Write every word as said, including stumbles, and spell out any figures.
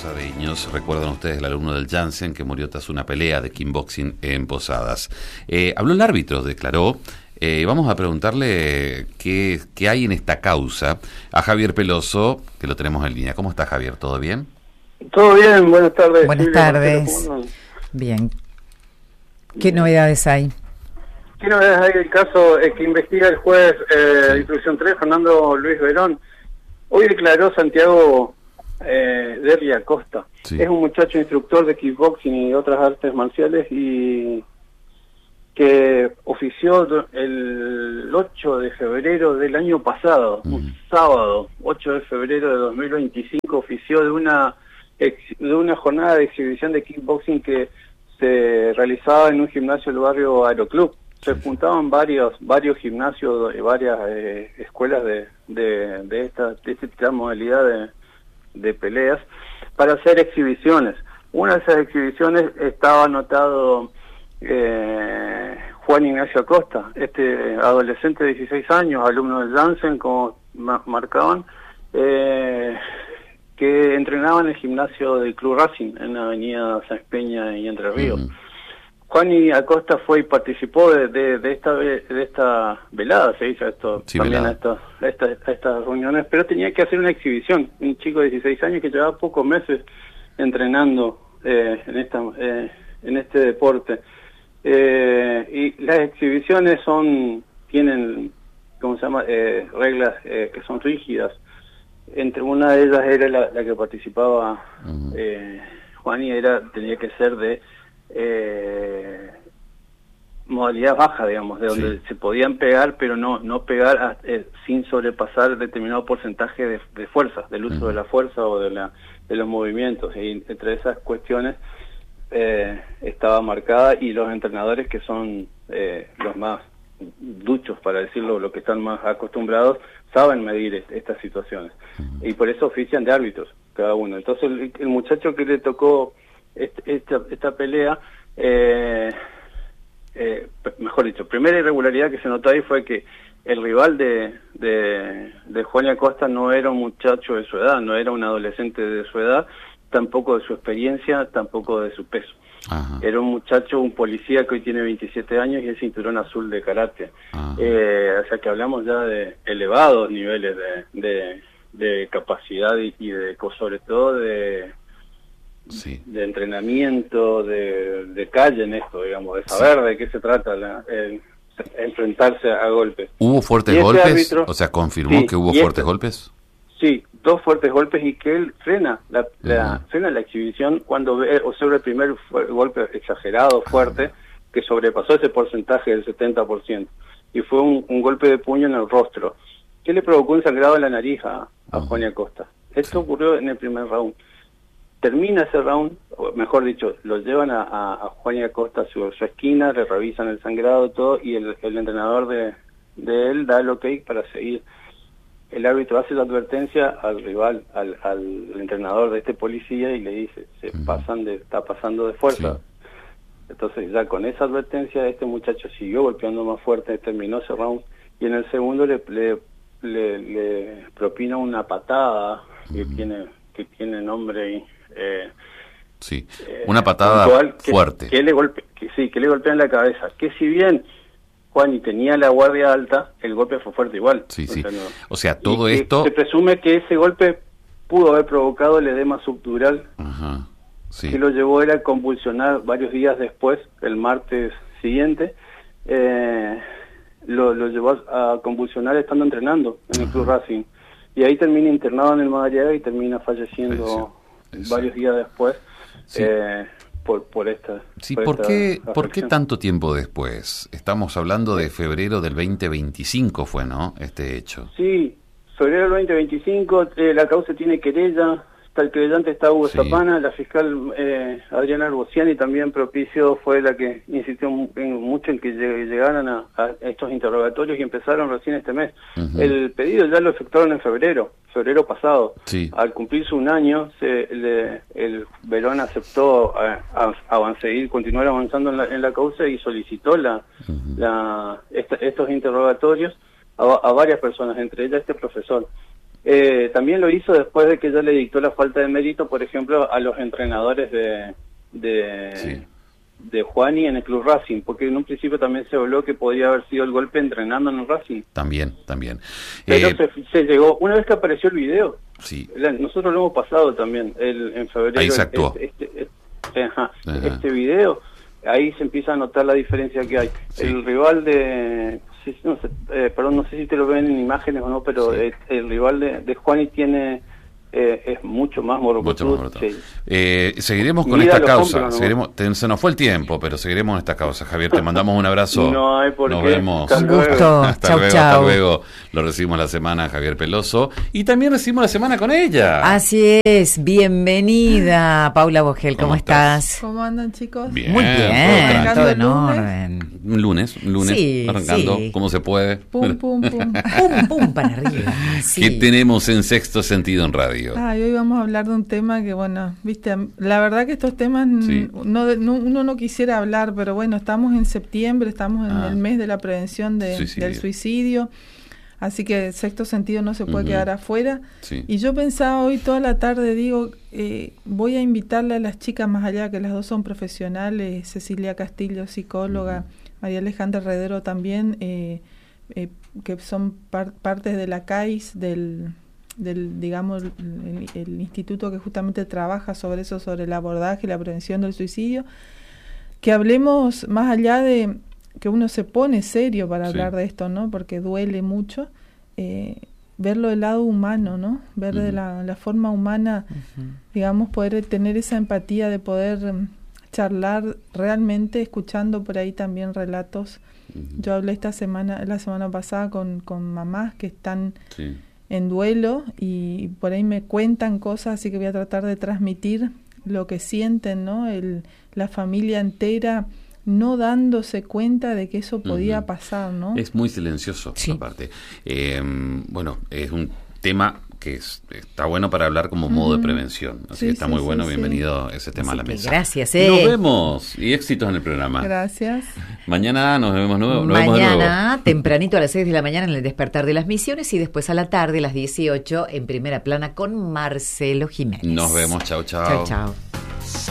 posadeños. Recuerdan ustedes el alumno del Janssen que murió tras una pelea de kickboxing en Posadas. Eh, habló el árbitro, declaró. Eh, vamos a preguntarle qué, qué hay en esta causa a Javier Peloso, que lo tenemos en línea. ¿Cómo está, Javier? ¿Todo bien? Todo bien, buenas tardes. Buenas Silvia, tardes. Bien. ¿Qué novedades hay? ¿Qué novedades hay del caso eh, que investiga el juez eh, de Instrucción tres, Fernando Luis Verón? Hoy declaró Santiago eh, Derri Acosta. Sí. Es un muchacho instructor de kickboxing y otras artes marciales y que ofició el ocho de febrero del año pasado, mm. un sábado, ocho de febrero de dos mil veinticinco, ofició de una de una jornada de exhibición de kickboxing que se realizaba en un gimnasio del barrio Aeroclub. Se juntaban varios varios gimnasios y varias eh, escuelas de, de, de, esta, de esta modalidad de, de peleas para hacer exhibiciones. Una de esas exhibiciones estaba anotado eh, Juan Ignacio Acosta, este adolescente de dieciséis años, alumno del Janssen, como marcaban, eh, que entrenaba en el gimnasio del Club Racing, en la avenida Sáenz Peña y Entre Ríos. Uh-huh. Juan y Acosta fue y participó de, de, de esta de esta velada, se dice esto, sí, también a, esto, a, esta, a estas reuniones, pero tenía que hacer una exhibición. Un chico de dieciséis años que llevaba pocos meses entrenando eh, en esta eh, en este deporte. Eh, y las exhibiciones son tienen, ¿cómo se llama?, eh, reglas eh, que son rígidas. Entre una de ellas era la, la que participaba uh-huh. eh, Juan, y era tenía que ser de Eh, modalidad baja, digamos, de donde sí. se podían pegar, pero no no pegar a, eh, sin sobrepasar determinado porcentaje de, de fuerza, del uso uh-huh. de la fuerza o de la de los movimientos. Y entre esas cuestiones eh, estaba marcada, y los entrenadores, que son eh, los más duchos, para decirlo, los que están más acostumbrados, saben medir est- estas situaciones. Uh-huh. Y por eso ofician de árbitros cada uno. Entonces el, el muchacho que le tocó Esta, esta pelea, eh, eh, mejor dicho, primera irregularidad que se notó ahí fue que el rival de, de, de Juan Acosta no era un muchacho de su edad, no era un adolescente de su edad, tampoco de su experiencia, tampoco de su peso. Ajá. Era un muchacho, un policía que hoy tiene veintisiete años y es cinturón azul de karate. Eh, o sea que hablamos ya de elevados niveles de, de, de capacidad y, y de, sobre todo de... Sí. de entrenamiento, de, de calle en esto, digamos, de saber sí. de qué se trata la, el, enfrentarse a golpes. ¿Hubo fuertes este golpes? Árbitro, o sea, ¿confirmó sí, que hubo fuertes este, golpes? Sí, dos fuertes golpes, y que él frena la, uh-huh. la frena la exhibición cuando ve, o sobre el primer golpe exagerado, fuerte, uh-huh. que sobrepasó ese porcentaje del setenta por ciento, y fue un, un golpe de puño en el rostro, que le provocó un sangrado en la nariz a, a uh-huh. Juan Acosta. Esto sí. ocurrió en el primer round. Termina ese round, o mejor dicho, lo llevan a, a, a Juan Acosta a su, su esquina, le revisan el sangrado, todo, y el, el entrenador de, de él da el ok para seguir. El árbitro hace la advertencia al rival, al, al entrenador de este policía, y le dice, se pasan de, está pasando de fuerza. Sí. Entonces ya con esa advertencia este muchacho siguió golpeando más fuerte, terminó ese round, y en el segundo le, le, le, le propina una patada que uh-huh. tiene que tiene nombre y Eh, sí, una patada eh, que, fuerte. Que le golpe, que sí, que le golpea en la cabeza. Que si bien Juan tenía la guardia alta, el golpe fue fuerte igual. Sí, o sí. Sea, no. O sea, todo y esto... Se presume que ese golpe pudo haber provocado el edema subdural, Ajá, sí. que lo llevó a convulsionar varios días después, el martes siguiente. Eh, lo, lo llevó a convulsionar estando entrenando en el Club Racing. Y ahí termina internado en el Madariaga y termina falleciendo... Falleció. Exacto. Varios días después, sí. eh, por, por esta... Sí, por, ¿por, esta qué, ¿por qué tanto tiempo después? Estamos hablando de febrero del veinte veinticinco fue, ¿no?, este hecho. Sí, febrero del veinte veinticinco, eh, la causa tiene querella, está el querellante, está Hugo sí. Zapana, la fiscal eh, Adriana Arbociani también propicio, fue la que insistió en, mucho en que llegaran a, a estos interrogatorios, y empezaron recién este mes. Uh-huh. El pedido ya lo efectuaron en febrero, febrero pasado. Sí. Al cumplirse un año, se, le, el Verón aceptó a, a, a seguir, continuar avanzando en la, en la causa, y solicitó la, uh-huh. la esta, estos interrogatorios a, a varias personas, entre ellas este profesor. eh, también lo hizo después de que ella le dictó la falta de mérito, por ejemplo, a los entrenadores de de, sí. de Juani en el Club Racing, porque en un principio también se habló que podía haber sido el golpe entrenando en el Racing. También, también. Pero eh, se, se llegó, una vez que apareció el video, sí. la, nosotros lo hemos pasado también, el, en febrero. Ahí se actuó. Este, este, este, ajá, ajá. este video, ahí se empieza a notar la diferencia que hay. Sí. El rival de... No sé, eh, perdón, no sé si te lo ven en imágenes o no, pero sí. el, el rival de, de Juani tiene eh, es mucho más morocotudo. Sí. Eh, seguiremos con esta causa. ¿no? Seguiremos, te, se nos fue el tiempo, pero seguiremos en esta causa. Javier, te mandamos un abrazo. No hay por Nos qué. vemos. Un gusto. Hasta chau, luego, chau. hasta luego. Lo recibimos la semana Javier Peloso y también recibimos la semana con ella. Así es. Bienvenida, Paula Vogel. ¿Cómo, ¿Cómo estás? estás? ¿Cómo andan, chicos? Bien, muy bien. Todo en orden. Un lunes, un lunes, sí, arrancando, sí. ¿cómo se puede? Pum, pum, pum. pum, pum, para arriba. Sí. ¿Qué tenemos en Sexto Sentido en Radio? Ah, y hoy vamos a hablar de un tema que, bueno, viste, la verdad que estos temas sí. no, no, uno no quisiera hablar, pero bueno, estamos en septiembre, estamos en ah. el mes de la prevención de, suicidio. del suicidio, así que Sexto Sentido no se puede uh-huh. quedar afuera. Sí. Y yo pensaba hoy toda la tarde, digo, eh, voy a invitarle a las chicas, más allá que las dos son profesionales, Cecilia Castillo, psicóloga, uh-huh. María Alejandra Redero también, eh, eh, que son par- partes de la C A I S, del, del digamos, el, el instituto que justamente trabaja sobre eso, sobre el abordaje y la prevención del suicidio, que hablemos más allá de que uno se pone serio para sí. hablar de esto, ¿no? Porque duele mucho, eh, verlo del lado humano, ¿no? Ver uh-huh. de la, la forma humana, uh-huh. digamos, poder tener esa empatía de poder um, charlar realmente, escuchando por ahí también relatos. Uh-huh. Yo hablé esta semana, la semana pasada con, con mamás que están sí. en duelo y por ahí me cuentan cosas, así que voy a tratar de transmitir lo que sienten, ¿no? El, la familia entera no dándose cuenta de que eso podía uh-huh. pasar, ¿no? Es muy silencioso, sí. aparte. Eh, bueno, es un tema que es, está bueno para hablar como modo uh-huh. de prevención. Así sí, que está sí, muy bueno. sí, Bienvenido sí. ese tema así a la mesa. Gracias, eh. Nos vemos y éxitos en el programa. Gracias. Mañana nos vemos nuevo. Nos Mañana, vemos de nuevo. tempranito a las seis de la mañana en el Despertar de las Misiones y después a la tarde a las dieciocho en Primera Plana con Marcelo Jiménez. Nos vemos. Chau, chau. Chau, chau.